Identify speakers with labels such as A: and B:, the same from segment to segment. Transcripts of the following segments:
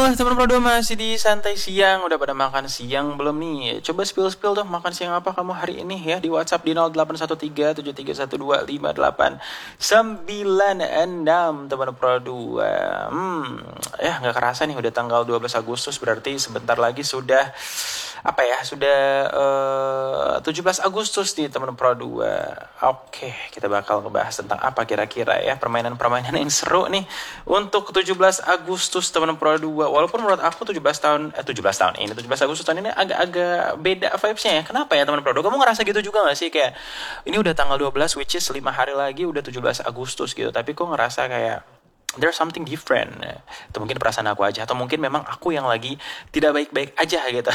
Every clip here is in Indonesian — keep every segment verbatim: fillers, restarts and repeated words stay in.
A: teman Pro dua masih di santai siang. Udah pada makan siang belum nih? Coba spill-spill dong, makan siang apa kamu hari ini ya? Di WhatsApp di nol delapan satu tiga tujuh tiga satu dua lima delapan sembilan enam teman Pro dua. Hmm, ya nggak kerasa nih udah tanggal dua belas Agustus, berarti sebentar lagi sudah apa ya? Sudah uh, tujuh belas Agustus nih teman Pro dua. Oke, kita bakal ngebahas tentang apa kira-kira ya, permainan-permainan yang seru nih untuk tujuh belas Agustus teman Pro dua. Walaupun menurut aku tujuh belas tahun eh tujuh belas tahun ini tujuh belas Agustus tahun ini agak-agak beda vibes-nya ya. Kenapa ya teman Pro dua? Kamu ngerasa gitu juga gak sih, kayak ini udah tanggal dua belas, which is lima hari lagi udah tujuh belas Agustus gitu, tapi kok ngerasa kayak there's something different. Atau mungkin perasaan aku aja, atau mungkin memang aku yang lagi tidak baik-baik aja gitu.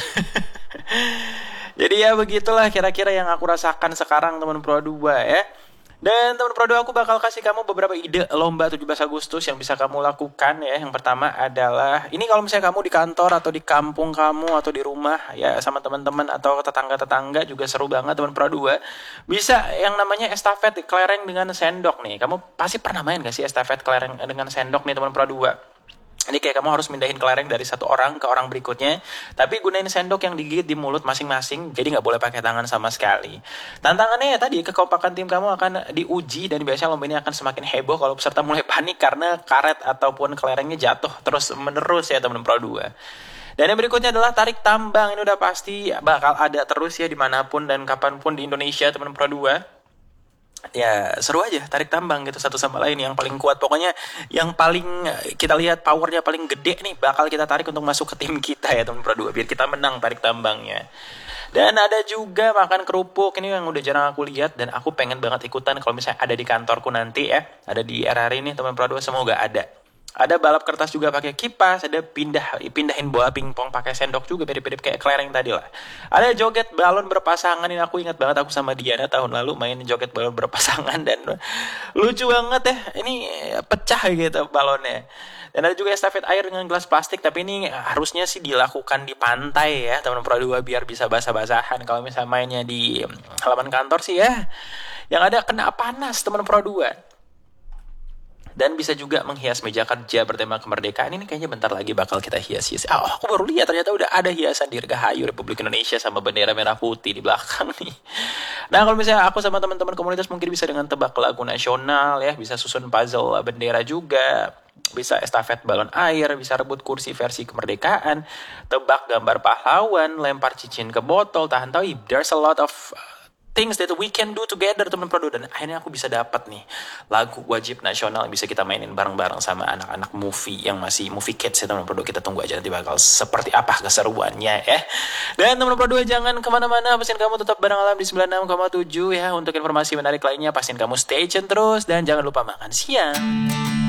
A: Jadi ya begitulah kira-kira yang aku rasakan sekarang teman Pro dua ya. Dan teman Pro dua, aku bakal kasih kamu beberapa ide lomba tujuh belas Agustus yang bisa kamu lakukan ya. Yang pertama adalah, ini kalau misalnya kamu di kantor atau di kampung kamu atau di rumah ya sama teman-teman atau tetangga-tetangga juga seru banget teman Pro dua. Bisa yang namanya estafet kelereng dengan sendok nih. Kamu pasti pernah main gak sih estafet kelereng dengan sendok nih teman Pro dua? Ini kayak kamu harus mindahin kelereng dari satu orang ke orang berikutnya, tapi gunain sendok yang digigit di mulut masing-masing, jadi nggak boleh pakai tangan sama sekali. Tantangannya ya tadi, kekompakan tim kamu akan diuji, dan biasanya lomba ini akan semakin heboh kalau peserta mulai panik karena karet ataupun kelerengnya jatuh terus menerus ya teman Pro dua. Dan yang berikutnya adalah tarik tambang. Ini udah pasti bakal ada terus ya dimanapun dan kapanpun di Indonesia teman Pro dua. Ya seru aja tarik tambang gitu satu sama lain, yang paling kuat pokoknya, yang paling kita lihat powernya paling gede nih bakal kita tarik untuk masuk ke tim kita ya teman Pro dua, biar kita menang tarik tambangnya. Dan ada juga makan kerupuk, ini yang udah jarang aku lihat dan aku pengen banget ikutan kalau misalnya ada di kantorku nanti ya, ada di R R I nih teman Pro dua, semoga ada. Ada balap kertas juga pakai kipas, ada pindah pindahin bola pingpong pakai sendok juga, mirip-mirip kayak kelereng tadi lah. Ada joget balon berpasangan, ini aku ingat banget aku sama Diana tahun lalu main joget balon berpasangan dan lucu banget ya, ini pecah gitu balonnya. Dan ada juga estafet air dengan gelas plastik, tapi ini harusnya sih dilakukan di pantai ya teman Pro dua biar bisa basah-basahan. Kalau misalnya mainnya di halaman kantor sih ya, yang ada kena panas teman Pro dua. Dan bisa juga menghias meja kerja bertema kemerdekaan. Ini kayaknya bentar lagi bakal kita hias-hias. Oh, aku baru lihat ternyata udah ada hiasan Dirgahayu Republik Indonesia sama bendera merah putih di belakang nih. Nah, kalau misalnya aku sama teman-teman komunitas mungkin bisa dengan tebak lagu nasional ya, bisa susun puzzle bendera juga, bisa estafet balon air, bisa rebut kursi versi kemerdekaan, tebak gambar pahlawan, lempar cincin ke botol, tahan tahu. There's a lot of things that we can do together teman Pro dua, dan akhirnya aku bisa dapat nih lagu wajib nasional yang bisa kita mainin bareng-bareng sama anak-anak movie yang masih movie kids ya teman Pro dua. Kita tunggu aja nanti bakal seperti apa keseruannya ya. Dan teman Pro dua jangan kemana-mana, pastiin kamu tetap bareng Alam di sembilan puluh enam koma tujuh ya. Untuk informasi menarik lainnya pastiin kamu stay tune terus dan jangan lupa makan siang.